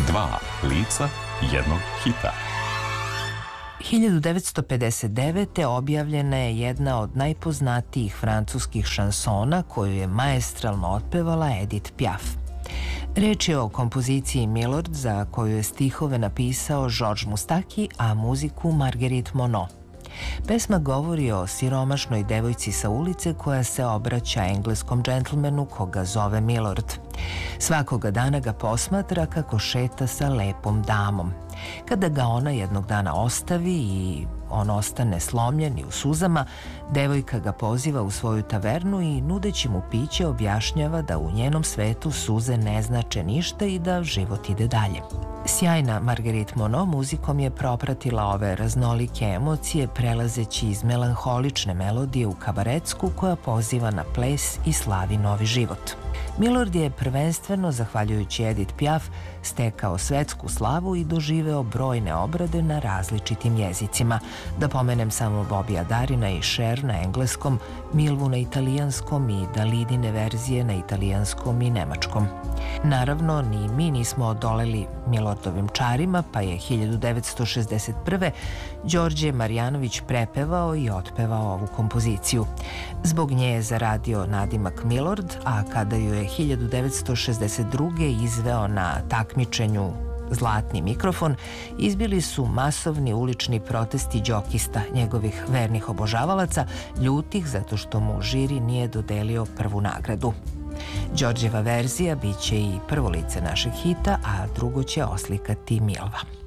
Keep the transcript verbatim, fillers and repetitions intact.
Dva lica jednog hita. hiljadu devetsto pedeset devete. objavljena je jedna od najpoznatijih francuskih šansona koju je maestralno otpevala Edith Piaf. Reč je o kompoziciji Milord za koju je stihove napisao Georges Moustaki, a muziku Marguerite Monod. Pesma govori o siromašnoj devojci sa ulice koja se obraća engleskom džentlmenu koga zove Milord. Svakoga dana ga posmatra kako šeta sa lepom damom. Kada ga ona jednog dana ostavi i on ostane slomljen i u suzama, devojka ga poziva u svoju tavernu i nudeći mu piće objašnjava da u njenom svetu suze ne znače ništa i da život ide dalje. Sjajna Marguerite Monod muzikom je propratila ove raznolike emocije, prelazeći iz melanholične melodije u kabaretsku koja poziva na ples i slavi novi život. Milord je prvenstveno, zahvaljujući Edith Piaf, stekao svetsku slavu i doživeo brojne obrade na različitim jezicima. Da pomenem samo Bobija Darina i Cher na engleskom, Milvu na italijanskom i Dalidine verzije na italijanskom i nemačkom. Naravno, ni mi nismo odoleli Milordovim čarima, pa je hiljadu devetsto šezdeset prve. Đorđe Marjanović prepevao i otpevao ovu kompoziciju. Zbog nje je zaradio nadimak Milord, a kada ju je hiljadu devetsto šezdeset druge. izveo na takmičenju Zlatni mikrofon, izbili su masovni ulični protesti đokista, njegovih vernih obožavalaca, ljutih zato što mu žiri nije dodelio prvu nagradu. Đorđeva verzija bit će i prvo lice našeg hita, a drugo će oslikati Milva.